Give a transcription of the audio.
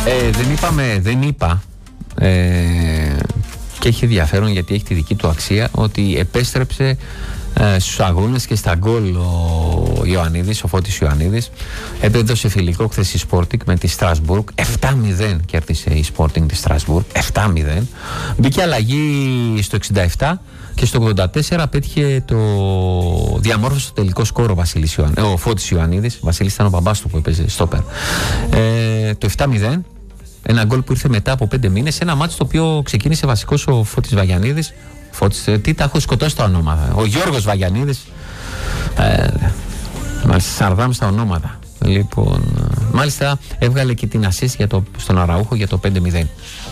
Δεν είπα και έχει ενδιαφέρον γιατί έχει τη δική του αξία ότι επέστρεψε στους αγώνες και στα γκολ ο Ιωαννίδης, ο Φώτης Ιωαννίδης. Έδωσε φιλικό χθες η Sporting με τη Στρασβούργκ. 7-0 κέρδισε η Sporting τη Στρασβούργκ. 7-0. Μπήκε αλλαγή στο 67 και στο 84 πέτυχε διαμόρφωσε το τελικό σκόρο ο Φώτης Ιωαννίδης. Βασίλης ήταν ο μπαμπάς του που έπαιζε στόπερ. Το 7-0. Ένα γκολ που ήρθε μετά από 5 μήνες. Ένα μάτσο το οποίο ξεκίνησε βασικός ο Φώτης Βαγιαννίδης. Τι τα έχω σκοτώσει τα ονόματα. Ο Γιώργος Βαγιαννίδης. Μάλιστα, Σαρδάμ στα ονόματα. Λοιπόν, μάλιστα έβγαλε και την assist στον Αραούχο για το 5-0.